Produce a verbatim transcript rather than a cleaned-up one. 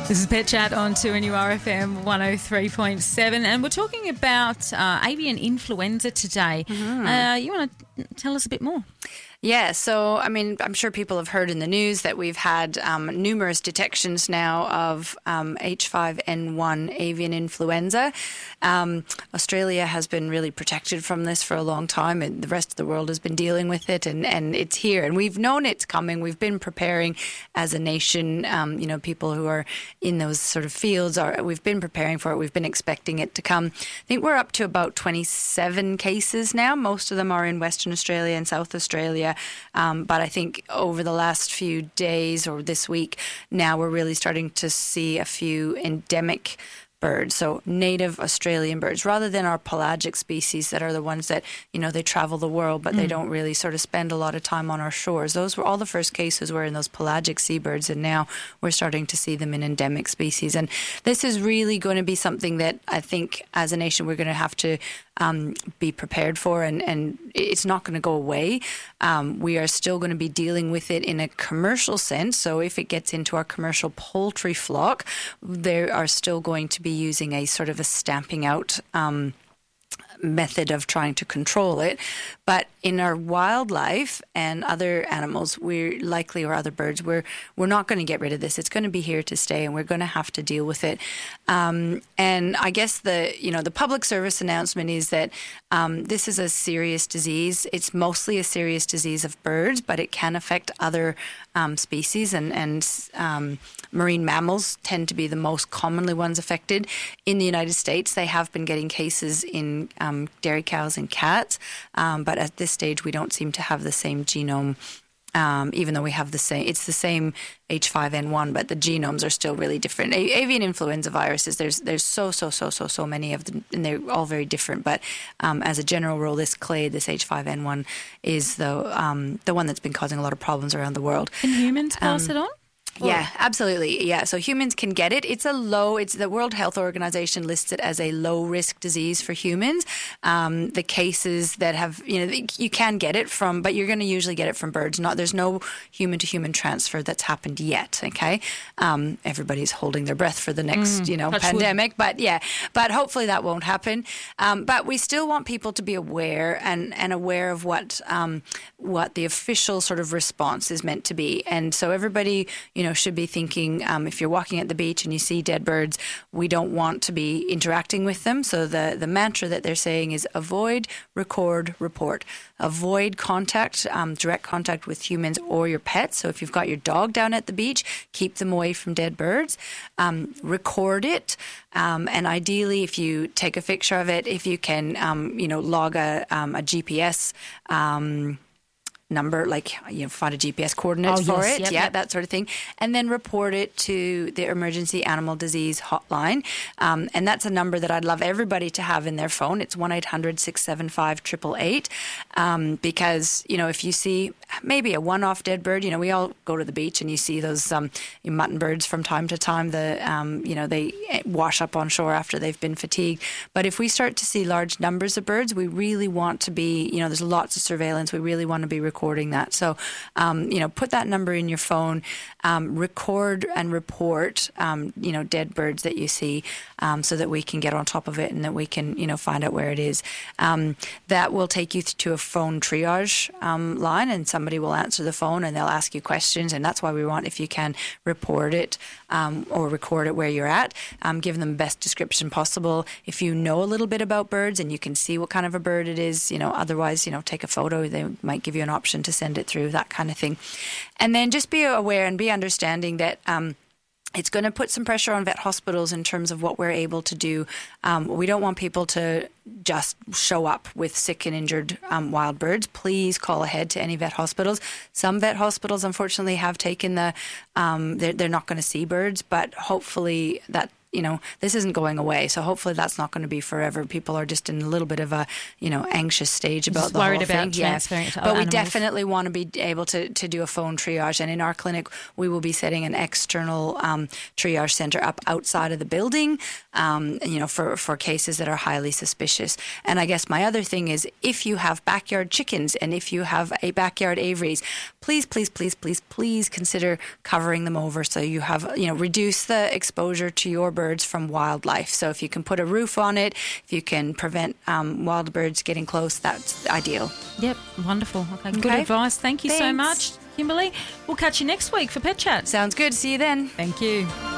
This is Pet Chat on two N U R F M one oh three point seven, and we're talking about uh, avian influenza today. Mm-hmm. Uh, you want to tell us a bit more? Yeah, so, I mean, I'm sure people have heard in the news that we've had um, numerous detections now of um, H five N one avian influenza. Um, Australia has been really protected from this for a long time, and the rest of the world has been dealing with it, and, and it's here. And we've known it's coming. We've been preparing as a nation, um, you know, people who are in those sort of fields, are we've been preparing for it. We've been expecting it to come. I think we're up to about twenty-seven cases now. Most of them are in Western Australia and South Australia. Um, but I think over the last few days or this week, now we're really starting to see a few endemic birds, so native Australian birds, rather than our pelagic species that are the ones that, you know, they travel the world, but mm. they don't really sort of spend a lot of time on our shores. Those were all the first cases were in those pelagic seabirds, and now we're starting to see them in endemic species. And this is really going to be something that I think as a nation we're going to have to um, be prepared for, and, and it's not going to go away. Um, we are still going to be dealing with it in a commercial sense. So if it gets into our commercial poultry flock, they are still going to be using a sort of a stamping out um, method of trying to control it. But in our wildlife and other animals, we're likely, or other birds, we're we're not going to get rid of this. It's going to be here to stay, and we're going to have to deal with it. Um, and I guess the you know the public service announcement is that um, this is a serious disease. It's mostly a serious disease of birds, but it can affect other um, species, and and um, marine mammals tend to be the most commonly ones affected. In the United States, they have been getting cases in um, dairy cows and cats, um, but at this stage we don't seem to have the same genome, um, even though we have the same, it's the same H five N one, but the genomes are still really different. A- avian influenza viruses, there's there's so, so, so, so, so many of them, and they're all very different. But um, as a general rule, this clade, this H five N one, is the um, the one that's been causing a lot of problems around the world. Can humans pass um, it on? Yeah, absolutely. Yeah, so humans can get it. It's a low, it's the World Health Organization lists it as a low risk disease for humans. Um, the cases that have, you know, you can get it from, but you're going to usually get it from birds. Not, there's no human to human transfer that's happened yet. Okay. Um, everybody's holding their breath for the next, mm, you know, pandemic, wood. but yeah, but hopefully that won't happen. Um, but we still want people to be aware and, and aware of what, um, what the official sort of response is meant to be. And so everybody, you know, should be thinking, um, if you're walking at the beach and you see dead birds, we don't want to be interacting with them. So the, the mantra that they're saying is avoid, record, report. Avoid contact, um, direct contact with humans or your pets. So if you've got your dog down at the beach, keep them away from dead birds. Um, record it. Um, and ideally, if you take a picture of it, if you can, um, you know, log a, um, a G P S um number, like, you know, find a G P S coordinates oh, for yes, it, yep, yeah, yep. that sort of thing, and then report it to the Emergency Animal Disease Hotline, um, and that's a number that I'd love everybody to have in their phone. It's one eight hundred six seven five eight eight eight, um, because, you know, if you see maybe a one-off dead bird, you know, we all go to the beach and you see those um, mutton birds from time to time, the um, you know, they wash up on shore after they've been fatigued. But if we start to see large numbers of birds, we really want to be, you know, there's lots of surveillance, we really want to be recording that. So, um, you know, put that number in your phone, um, record and report, um, you know, dead birds that you see, um, so that we can get on top of it and that we can, you know, find out where it is. Um, that will take you to a phone triage um, line, and somebody will answer the phone and they'll ask you questions. And that's why we want, if you can, report it um, or record it where you're at. Um, give them the best description possible. If you know a little bit about birds and you can see what kind of a bird it is, you know, otherwise, you know, take a photo. They might give you an option to send it through, that kind of thing. And then just be aware and be understanding that um, it's going to put some pressure on vet hospitals in terms of what we're able to do. Um, we don't want people to just show up with sick and injured um, wild birds. Please call ahead to any vet hospitals. Some vet hospitals, unfortunately, have taken the, um, they're, they're not going to see birds, but hopefully that you know, this isn't going away. So hopefully that's not going to be forever. People are just in a little bit of a, you know, anxious stage about Just the worried whole about thing. transferring Yeah. it to But other we animals. definitely want to be able to, to do a phone triage. And in our clinic, we will be setting an external um, triage centre up outside of the building, um, you know, for, for cases that are highly suspicious. And I guess my other thing is, if you have backyard chickens and if you have a backyard aviaries, please, please, please, please, please consider covering them over so you have, you know, reduce the exposure to your birds from wildlife. So if you can put a roof on it, if you can prevent um, wild birds getting close, that's ideal. Yep, wonderful. Okay, good Okay. advice. Thank you so Thanks. much, Kimberly. We'll catch you next week for Pet Chat. Sounds good. See you then. Thank you.